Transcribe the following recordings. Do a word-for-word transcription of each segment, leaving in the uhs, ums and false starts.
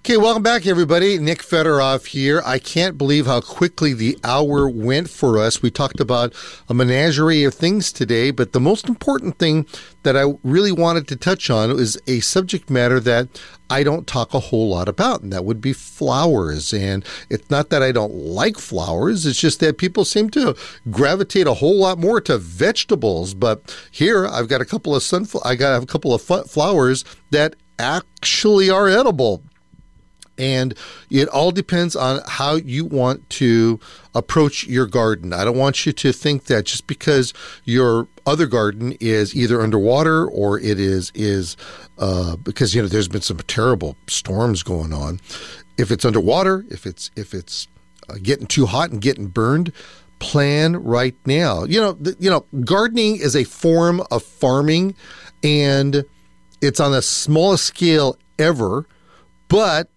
Okay, welcome back, everybody. Nick Fedoroff here. I can't believe how quickly the hour went for us. We talked about a menagerie of things today, but the most important thing that I really wanted to touch on is a subject matter that I don't talk a whole lot about, and that would be flowers. And it's not that I don't like flowers, it's just that people seem to gravitate a whole lot more to vegetables. But here, I've got a couple of sunfl- I got a couple of f- flowers that actually are edible. And it all depends on how you want to approach your garden. I don't want you to think that just because your other garden is either underwater or it is is uh, because you know there's been some terrible storms going on. If it's underwater, if it's if it's uh, getting too hot and getting burned, plan right now. You know, the, you know, gardening is a form of farming, and it's on the smallest scale ever, but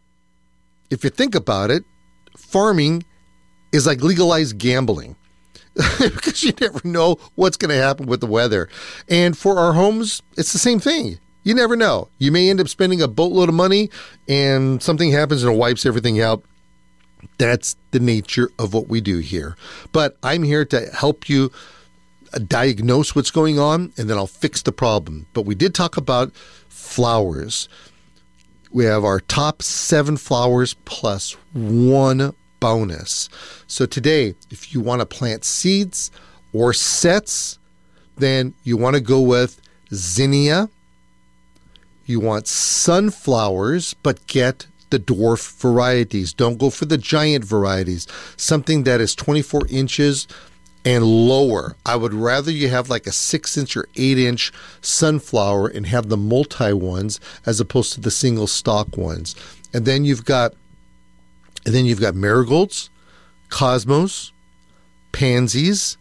if you think about it, farming is like legalized gambling because you never know what's going to happen with the weather. And for our homes, it's the same thing. You never know. You may end up spending a boatload of money and something happens and it wipes everything out. That's the nature of what we do here. But I'm here to help you diagnose what's going on, and then I'll fix the problem. But we did talk about flowers. We have our top seven flowers plus one bonus. So today, if you want to plant seeds or sets, then you want to go with zinnia. You want sunflowers, but get the dwarf varieties. Don't go for the giant varieties. Something that is twenty-four inches and lower. I would rather you have like a six inch or eight inch sunflower and have the multi ones as opposed to the single stalk ones. And then you've got, and then you've got marigolds, cosmos, pansies,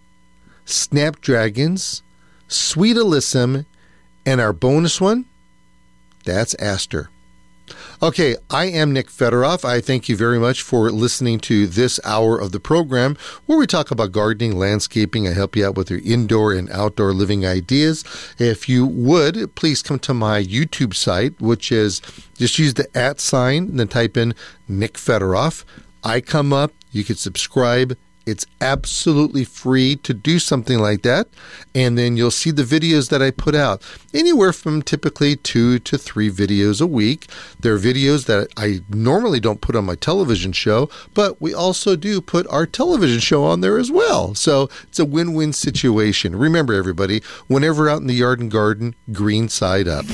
snapdragons, sweet alyssum, and our bonus one, that's aster. Okay, I am Nick Fedoroff. I thank you very much for listening to this hour of the program where we talk about gardening, landscaping. I help you out with your indoor and outdoor living ideas. If you would, please come to my YouTube site, which is just use the at sign and then type in Nick Fedoroff. I come up. You can subscribe. It's absolutely free to do something like that. And then you'll see the videos that I put out. Anywhere from typically two to three videos a week. There are videos that I normally don't put on my television show, but we also do put our television show on there as well. So it's a win-win situation. Remember, everybody, whenever out in the yard and garden, green side up.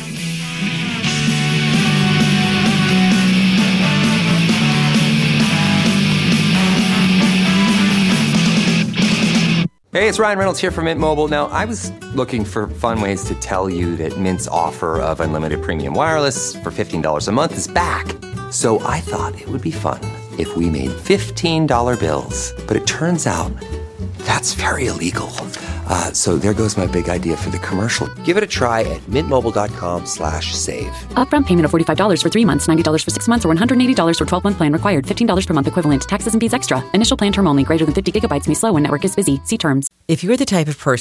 Hey, it's Ryan Reynolds here from Mint Mobile. Now, I was looking for fun ways to tell you that Mint's offer of unlimited premium wireless for fifteen dollars a month is back. So I thought it would be fun if we made fifteen dollar bills. But it turns out that's very illegal. Uh, so there goes my big idea for the commercial. Give it a try at mintmobile.com slash save. Upfront payment of forty-five dollars for three months, ninety dollars for six months, or one hundred eighty dollars for twelve-month plan required. fifteen dollars per month equivalent. Taxes and fees extra. Initial plan term only. Greater than fifty gigabytes may slow when network is busy. See terms. If you're the type of person